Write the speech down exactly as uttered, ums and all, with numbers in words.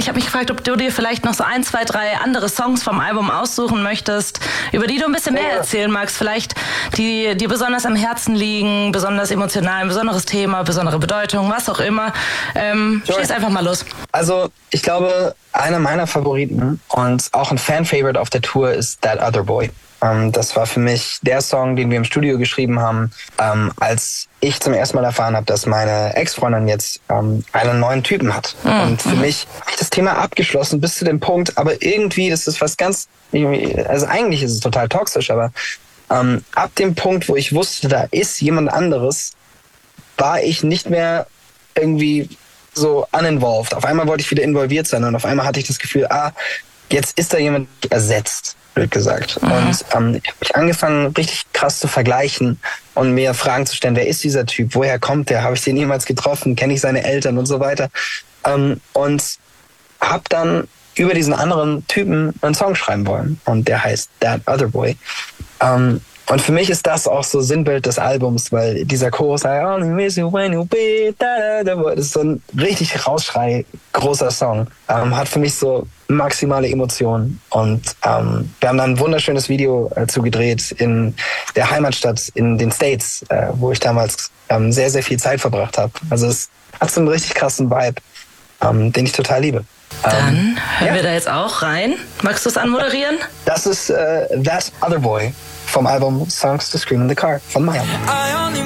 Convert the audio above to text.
ich habe mich gefragt, ob du dir vielleicht noch so ein, zwei, drei andere Songs vom Album aussuchen möchtest, über die du ein bisschen mehr Ja. erzählen magst. Vielleicht die dir besonders am Herzen liegen, besonders emotional, ein besonderes Thema, besondere Bedeutung, was auch immer. Ähm, Sure. Schieß einfach mal los. Also ich glaube, einer meiner Favoriten und auch ein Fan-Favorite auf der Tour ist That Other Boy. Ähm, das war für mich der Song, den wir im Studio geschrieben haben, ähm, als ich zum ersten Mal erfahren habe, dass meine Ex-Freundin jetzt ähm, einen neuen Typen hat. Mhm. Und für mich habe ich das Thema abgeschlossen bis zu dem Punkt, aber irgendwie ist es was ganz, also eigentlich ist es total toxisch, aber ähm, ab dem Punkt, wo ich wusste, da ist jemand anderes, war ich nicht mehr irgendwie so uninvolved. Auf einmal wollte ich wieder involviert sein und auf einmal hatte ich das Gefühl, ah, jetzt ist da jemand ersetzt, blöd gesagt. Mhm. Und ähm, ich habe mich angefangen, richtig krass zu vergleichen und mir Fragen zu stellen, wer ist dieser Typ, woher kommt der, habe ich den jemals getroffen, kenne ich seine Eltern und so weiter. Ähm, und habe dann über diesen anderen Typen einen Song schreiben wollen und der heißt That Other Boy. Ähm, Und für mich ist das auch so Sinnbild des Albums, weil dieser Chorus, I only miss you when you be, da, da, da, das ist so ein richtig Rausschrei, großer Song. Ähm, hat für mich so maximale Emotionen. Und ähm, wir haben dann ein wunderschönes Video äh, zugedreht in der Heimatstadt in den States, äh, wo ich damals ähm, sehr, sehr viel Zeit verbracht habe. Also es hat so einen richtig krassen Vibe, ähm, den ich total liebe. Dann ähm, hören ja. wir da jetzt auch rein. Magst du es anmoderieren? Das ist äh, That Other Boy vom Album Songs to Scream in the Car von Maya.